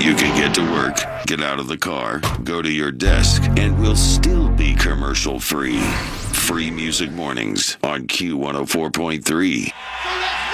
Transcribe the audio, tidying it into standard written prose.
You can get to work, get out of the car, go to your desk, and we'll still be commercial free. Free Music Mornings on Q104.3.